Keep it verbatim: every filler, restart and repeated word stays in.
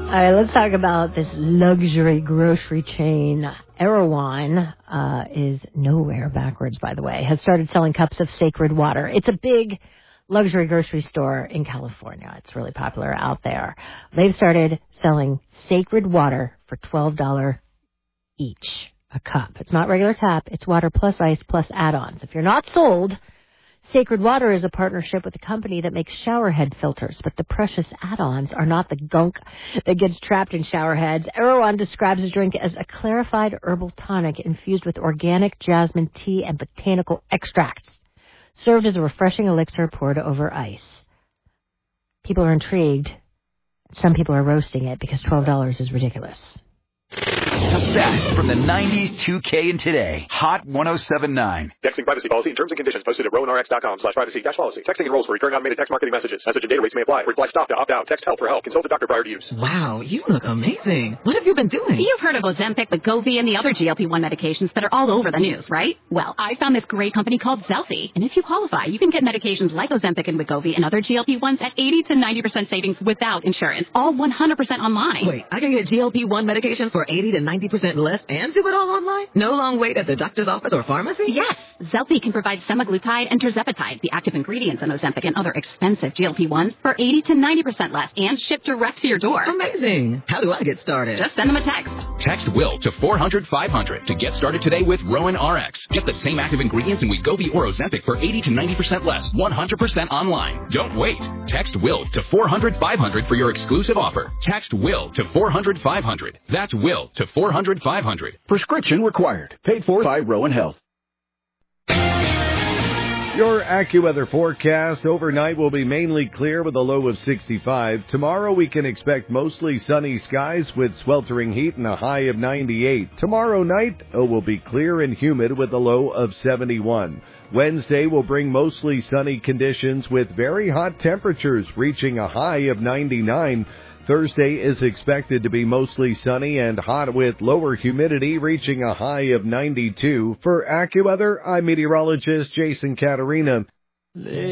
All right, let's talk about this luxury grocery chain. Erewhon uh, is nowhere backwards, by the way, has started selling cups of sacred water. It's a big luxury grocery store in California. It's really popular out there. They've started selling sacred water for twelve dollars each a cup. It's not regular tap. It's water plus ice plus add-ons. If you're not sold, Sacred Water is a partnership with a company that makes shower head filters, but the precious add-ons are not the gunk that gets trapped in shower heads. Erewhon describes the drink as a clarified herbal tonic infused with organic jasmine tea and botanical extracts, served as a refreshing elixir poured over ice. People are intrigued. Some people are roasting it because twelve dollars is ridiculous. The best from the nineties, two K, and today. Hot one oh seven point nine. Texting privacy policy and terms and conditions posted at rowan r x dot com slash privacy dash policy. Texting enrolls for recurring automated text marketing messages. Message and data rates may apply. Reply stop to opt out. Text help for help. Consult a doctor prior to use. Wow, you look amazing. What have you been doing? You've heard of Ozempic, Wegovy, and the other G L P one medications that are all over the news, right? Well, I found this great company called Zelfie. And if you qualify, you can get medications like Ozempic and Wegovy and other G L P ones at eighty to ninety percent savings without insurance. All one hundred percent online. Wait, I can get G L P one medication for eighty to ninety percent less and do it all online? No long wait at the doctor's office or pharmacy? Yes. Zelfie can provide semaglutide and tirzepatide, the active ingredients in Ozempic and other expensive G L P ones, for eighty to ninety percent less and shipped direct to your door. Amazing. How do I get started? Just send them a text. Text WILL to four hundred five hundred to get started today with Rowan R X. Get the same active ingredients in Wegovy or Ozempic for eighty to ninety percent less, one hundred percent online. Don't wait. Text WILL to four hundred five hundred for your exclusive offer. Text WILL to four hundred five hundred. That's WILL to four hundred five hundred. Prescription required. Paid for by Rowan Health. Your AccuWeather forecast: overnight will be mainly clear with a low of sixty-five. Tomorrow we can expect mostly sunny skies with sweltering heat and a high of ninety-eight. Tomorrow night it will be clear and humid with a low of seventy-one. Wednesday will bring mostly sunny conditions with very hot temperatures reaching a high of ninety-nine. Thursday is expected to be mostly sunny and hot with lower humidity reaching a high of ninety-two. For AccuWeather, I'm meteorologist Jason Caterina.